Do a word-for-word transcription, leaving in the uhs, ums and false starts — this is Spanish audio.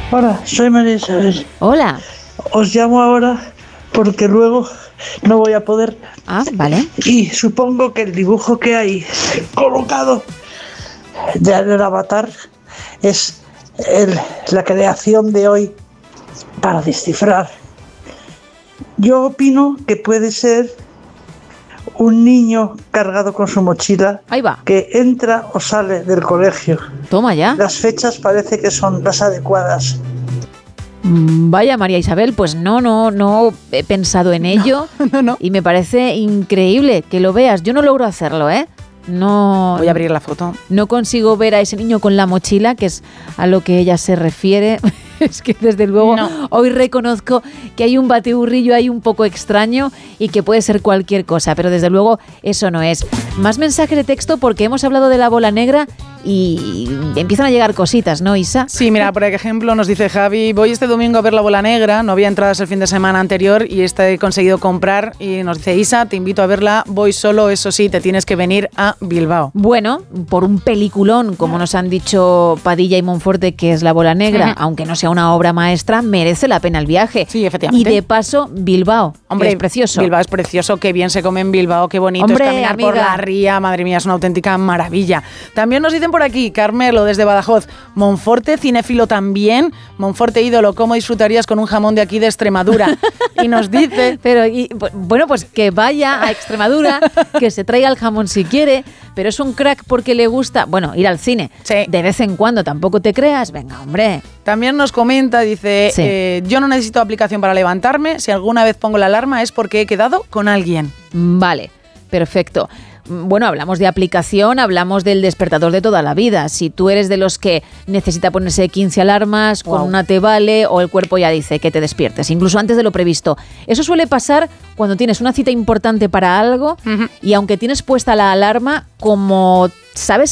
Hola, soy María Isabel. Hola. Os llamo ahora porque luego no voy a poder. Ah, vale. Y supongo que el dibujo que hay colocado ya del avatar es el, la creación de hoy para descifrar. Yo opino que puede ser un niño cargado con su mochila. Ahí va. Que entra o sale del colegio. Toma ya. Las fechas parece que son las adecuadas. Vaya, María Isabel, pues no, no, no he pensado en ello. No, no, no. Y me parece increíble que lo veas. Yo no logro hacerlo, ¿eh? No. Voy a abrir la foto. No consigo ver a ese niño con la mochila, que es a lo que ella se refiere. Es que desde luego no. Hoy reconozco que hay un batiburrillo ahí un poco extraño y que puede ser cualquier cosa, pero desde luego eso no es. Más mensaje de texto porque hemos hablado de la bola negra y empiezan a llegar cositas, ¿no, Isa? Sí, mira, por ejemplo, nos dice Javi, voy este domingo a ver la bola negra, no había entradas el fin de semana anterior y esta he conseguido comprar, y nos dice Isa, te invito a verla, voy solo, eso sí, te tienes que venir a Bilbao. Bueno, por un peliculón, como nos han dicho Padilla y Monforte, que es la bola negra, uh-huh. aunque no sea una obra maestra, merece la pena el viaje. Sí, efectivamente. Y de paso, Bilbao, hombre, es precioso. Bilbao es precioso, qué bien se come en Bilbao, qué bonito hombre, es caminar amiga. por la ría, madre mía, es una auténtica maravilla. También nos dicen por aquí, Carmelo desde Badajoz, Monforte, cinéfilo también, Monforte ídolo, ¿cómo disfrutarías con un jamón de aquí de Extremadura? Y nos dice... Pero, y, bueno, pues que vaya a Extremadura, que se traiga el jamón si quiere, pero es un crack porque le gusta, bueno, ir al cine. Sí. De vez en cuando, tampoco te creas, venga, hombre. También nos comenta, dice, sí. eh, yo no necesito aplicación para levantarme, si alguna vez pongo la alarma es porque he quedado con alguien. Vale, perfecto. Bueno, hablamos de aplicación, hablamos del despertador de toda la vida. Si tú eres de los que necesita ponerse quince alarmas, wow. con una te vale, o el cuerpo ya dice que te despiertes, incluso antes de lo previsto. Eso suele pasar cuando tienes una cita importante para algo uh-huh. y aunque tienes puesta la alarma, como sabes